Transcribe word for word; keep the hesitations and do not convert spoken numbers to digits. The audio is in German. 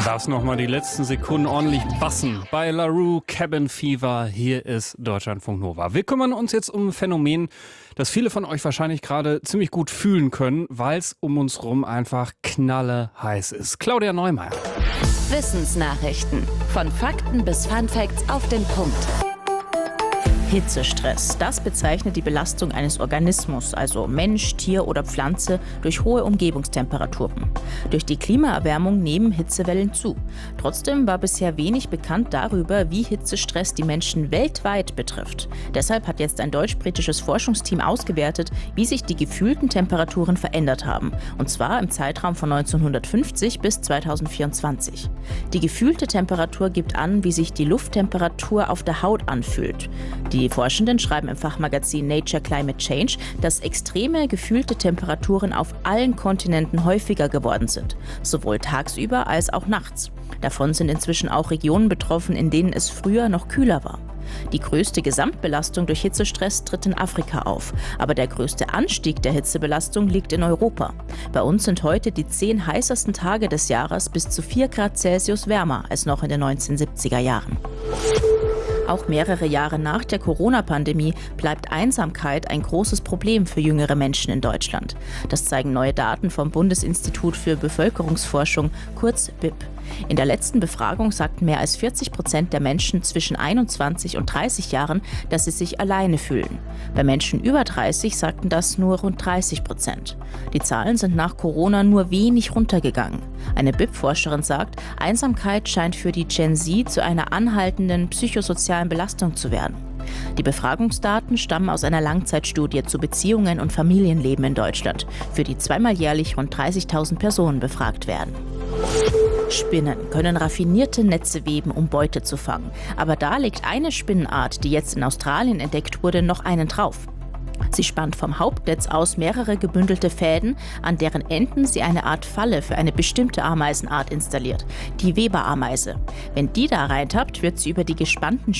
Lass noch mal die letzten Sekunden ordentlich bassen. Bei La Rue, Cabin Fever, hier ist Deutschlandfunk Nova. Wir kümmern uns jetzt um ein Phänomen, das viele von euch wahrscheinlich gerade ziemlich gut fühlen können, weil es um uns rum einfach knalleheiß ist. Claudia Neumeier. Wissensnachrichten. Von Fakten bis Funfacts auf den Punkt. Hitzestress. Das bezeichnet die Belastung eines Organismus, also Mensch, Tier oder Pflanze, durch hohe Umgebungstemperaturen. Durch die Klimaerwärmung nehmen Hitzewellen zu. Trotzdem war bisher wenig bekannt darüber, wie Hitzestress die Menschen weltweit betrifft. Deshalb hat jetzt ein deutsch-britisches Forschungsteam ausgewertet, wie sich die gefühlten Temperaturen verändert haben. Und zwar im Zeitraum von neunzehnhundertfünfzig bis zweitausendvierundzwanzig. Die gefühlte Temperatur gibt an, wie sich die Lufttemperatur auf der Haut anfühlt. Die Forschenden schreiben im Fachmagazin Nature Climate Change, dass extreme gefühlte Temperaturen auf allen Kontinenten häufiger geworden sind, sowohl tagsüber als auch nachts. Davon sind inzwischen auch Regionen betroffen, in denen es früher noch kühler war. Die größte Gesamtbelastung durch Hitzestress tritt in Afrika auf, aber der größte Anstieg der Hitzebelastung liegt in Europa. Bei uns sind heute die zehn heißesten Tage des Jahres bis zu vier Grad Celsius wärmer als noch in den neunzehnhundertsiebziger Jahren. Auch mehrere Jahre nach der Corona-Pandemie bleibt Einsamkeit ein großes Problem für jüngere Menschen in Deutschland. Das zeigen neue Daten vom Bundesinstitut für Bevölkerungsforschung, kurz B I P. In der letzten Befragung sagten mehr als vierzig Prozent der Menschen zwischen einundzwanzig und dreißig Jahren, dass sie sich alleine fühlen. Bei Menschen über dreißig sagten das nur rund dreißig Prozent. Die Zahlen sind nach Corona nur wenig runtergegangen. Eine B I P-Forscherin sagt, Einsamkeit scheint für die Gen Z zu einer anhaltenden psychosozialen Belastung zu werden. Die Befragungsdaten stammen aus einer Langzeitstudie zu Beziehungen und Familienleben in Deutschland, für die zweimal jährlich rund dreißigtausend Personen befragt werden. Spinnen können raffinierte Netze weben, um Beute zu fangen. Aber da legt eine Spinnenart, die jetzt in Australien entdeckt wurde, noch einen drauf. Sie spannt vom Hauptnetz aus mehrere gebündelte Fäden, an deren Enden sie eine Art Falle für eine bestimmte Ameisenart installiert, die Weberameise. Wenn die da reintappt, wird sie über die gespannten